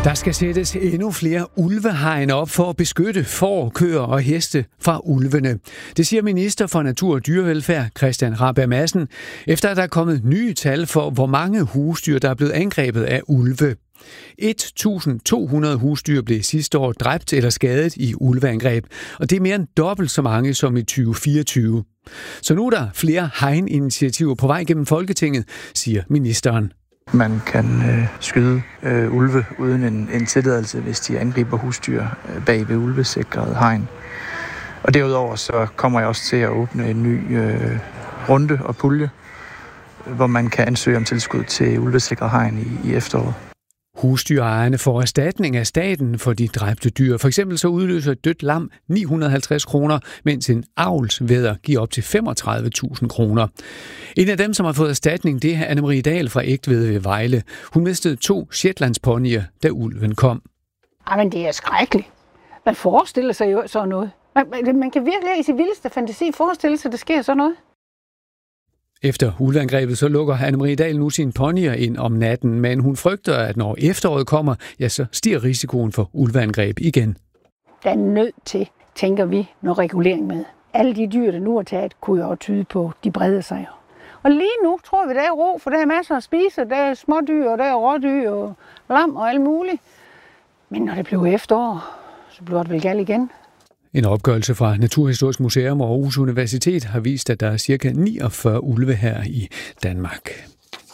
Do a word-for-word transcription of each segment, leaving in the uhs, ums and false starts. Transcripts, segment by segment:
Der skal sættes endnu flere ulvehegn op for at beskytte får, køer og heste fra ulvene. Det siger minister for Natur og Dyrevelfærd Christian Rabjerg Madsen, efter at der er kommet nye tal for, hvor mange husdyr, der er blevet angrebet af ulve. et tusind to hundrede husdyr blev sidste år dræbt eller skadet i ulveangreb, og det er mere end dobbelt så mange som i tyve fireogtyve. Så nu er der flere hegninitiativer på vej gennem Folketinget, siger ministeren. Man kan øh, skyde øh, ulve uden en, en tilladelse, hvis de angriber husdyr øh, bag ved ulvesikret hegn. Og derudover så kommer jeg også til at åbne en ny øh, runde og pulje, hvor man kan ansøge om tilskud til ulvesikret hegn i, i efteråret. Husdyrejerne får erstatning af staten for de dræbte dyr. For eksempel så udløser et dødt lam ni hundrede og halvtreds kroner, mens en avlsvædder giver op til femogtredive tusind kroner. En af dem, som har fået erstatning, det er Anne-Marie Dahl fra Egtved ved Vejle. Hun mistede to shetlandsponyer, da ulven kom. Jamen, det er skrækkeligt. Man forestiller sig jo sådan noget. Man, man kan virkelig i sin vildeste fantasi forestille sig, at der sker sådan noget. Efter ulveangrebet så lukker Anne-Marie Dahl nu sine ponyer ind om natten, men hun frygter, at når efteråret kommer, ja, så stiger risikoen for ulveangreb igen. Der er nødt til, tænker vi, noget regulering med. Alle de dyr, der nu er taget, kunne jo tyde på, de breder sig. Og lige nu tror vi, der er ro, for der er masser at spise. Der er smådyr, og der er rådyr og lam og alt muligt. Men når det bliver efterår, så bliver det vel galt igen. En opgørelse fra Naturhistorisk Museum og Aarhus Universitet har vist, at der er ca. niogfyrre ulve her i Danmark.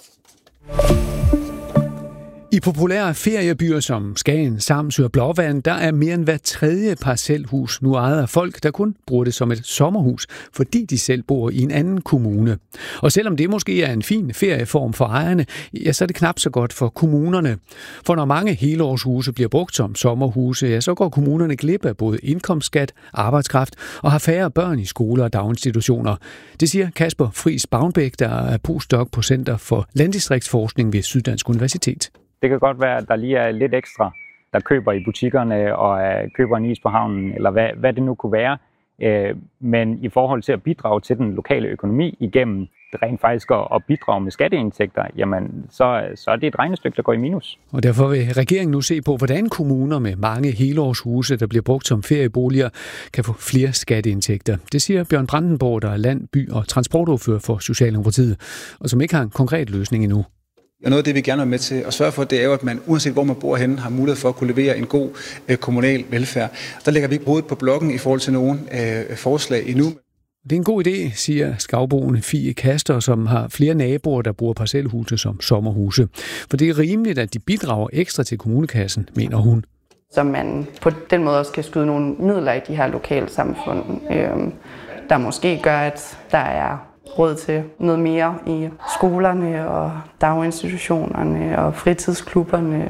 I populære feriebyer som Skagen, Samsø og Blåvand, der er mere end hver tredje parcelhus nu ejet af folk, der kun bruger det som et sommerhus, fordi de selv bor i en anden kommune. Og selvom det måske er en fin ferieform for ejerne, ja, så er det knap så godt for kommunerne. For når mange helårshuse bliver brugt som sommerhuse, ja, så går kommunerne glip af både indkomstskat, arbejdskraft og har færre børn i skoler og daginstitutioner. Det siger Kasper Friis Bavnbæk, der er postdoc på Center for Landdistriktsforskning ved Syddansk Universitet. Det kan godt være, at der lige er lidt ekstra, der køber i butikkerne og køber en is på havnen, eller hvad, hvad det nu kunne være. Men i forhold til at bidrage til den lokale økonomi igennem rent faktisk at bidrage med skatteindtægter, jamen så, så er det et regnestykke, der går i minus. Og derfor vil regeringen nu se på, hvordan kommuner med mange helårshuse, der bliver brugt som ferieboliger, kan få flere skatteindtægter. Det siger Bjørn Brandenborg, der er land-, by- og transportordfører for Socialdemokratiet, og som ikke har en konkret løsning endnu. Og noget af det, vi gerne vil være med til at sørge for, det er jo, at man uanset hvor man bor henne, har mulighed for at kunne levere en god øh, kommunal velfærd. Der lægger vi ikke hovedet på blokken i forhold til nogle øh, forslag endnu. Det er en god idé, siger skavboen Fie Kaster, som har flere naboer, der bruger parcelhuse som sommerhuse. For det er rimeligt, at de bidrager ekstra til kommunekassen, mener hun. Så man på den måde også kan skyde nogle midler i de her lokale samfund, øh, der måske gør, at der er råd til noget mere i skolerne og daginstitutionerne og fritidsklubberne.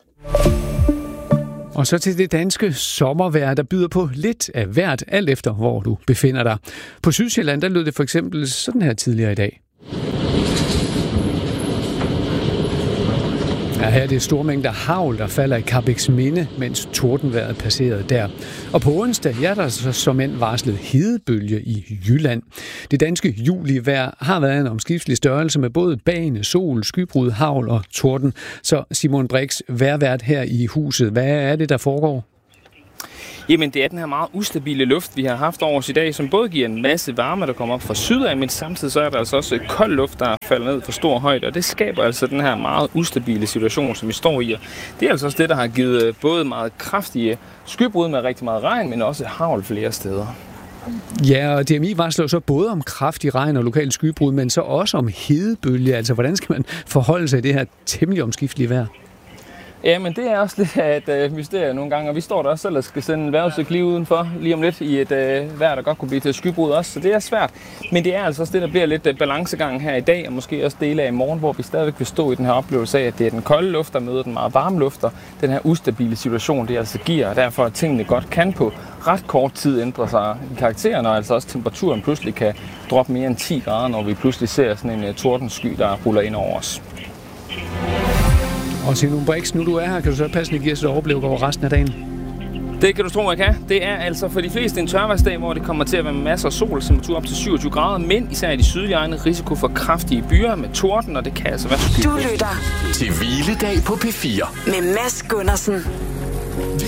Og så til det danske sommervejr, der byder på lidt af hvert, alt efter hvor du befinder dig. På Sydsjælland, der lød det for eksempel sådan her tidligere i dag. Ja, her er det store mængder hagl, der falder i Karrebæksminde, mens tordenvejret passerede der. Og på onsdag, ja, der er så som end varslet hedebølge i Jylland. Det danske julivejr har været en omskiftelig størrelse med både bane, sol, skybrud, hagl og torden. Så Simon Brix, vejrvært her i huset, hvad er det, der foregår? Jamen, det er den her meget ustabile luft, vi har haft over os i dag, som både giver en masse varme, der kommer op fra syd af, men samtidig så er der altså også kold luft, der falder ned for stor højde, og det skaber altså den her meget ustabile situation, som vi står i. Det er altså også det, der har givet både meget kraftige skybrud med rigtig meget regn, men også hagl flere steder. Ja, og D M I varsler så både om kraftig regn og lokal skybrud, men så også om hedebølge. Altså, hvordan skal man forholde sig i det her temmelig omskiftelige vejr? Ja, men det er også lidt af et øh, mysterie nogle gange, og vi står der også selv og skal sende en vejrudsigt lige udenfor, lige om lidt i et øh, vejr, der godt kunne blive til skybrud også, så det er svært. Men det er altså også det, der bliver lidt øh, balancegang her i dag, og måske også dele af i morgen, hvor vi stadigvæk vil stå i den her oplevelse af, at det er den kolde luft, der møder den meget varme luft, og den her ustabile situation, det altså giver, og derfor at tingene godt kan på ret kort tid ændre sig i karakteren, og altså også temperaturen pludselig kan droppe mere end ti grader, når vi pludselig ser sådan en uh, tordensky, der ruller ind over os. Og Simon Brix, nu du er her, kan du så passende give os et overblik over resten af dagen? Det kan du tro, jeg kan. Det er altså for de fleste en tørværsdag, hvor det kommer til at være masser af sol, temperatur op til syvogtyve grader, men især i de sydlige egne risiko for kraftige byer med torden, og det kan altså være skyld. Du lytter til Hviledag på P fire med Mads Gundersen.